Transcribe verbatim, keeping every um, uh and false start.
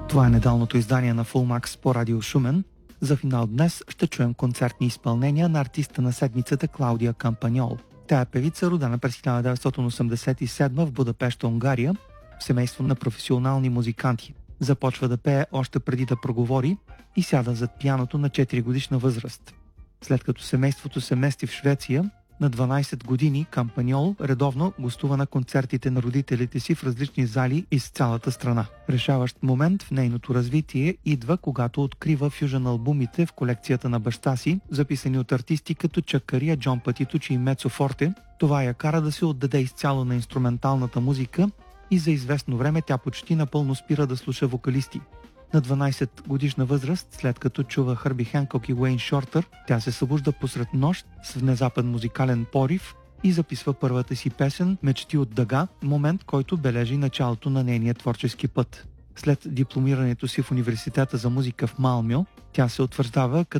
Това е недалното издание на Full Max по Радио Шумен. За финал днес ще чуем концертни изпълнения на артиста на седмицата Клаудия Кампаньол. Тя е певица, родена през хиляда деветстотин осемдесет и седма в Будапеща, Унгария, в семейство на професионални музиканти. Започва да пее още преди да проговори и сяда зад пианото на четири годишна възраст. След като семейството се мести в Швеция, на дванайсет години Кампаньол редовно гостува на концертите на родителите си в различни зали из цялата страна. Решаващ момент в нейното развитие идва, когато открива фюжън албумите в колекцията на баща си, записани от артисти като Чак Кария, Джон Патитучи и Мецо Форте. Това я кара да се отдаде изцяло на инструменталната музика и за известно време тя почти напълно спира да слуша вокалисти. На дванайсет годишна възраст, след като чува Хърби Хенкок и Уейн Шортър, тя се събужда посред нощ с внезапен музикален порив и записва първата си песен «Мечти от дъга», момент, който бележи началото на нейния творчески път. След дипломирането си в Университета за музика в Малмьо, тя се утвърждава като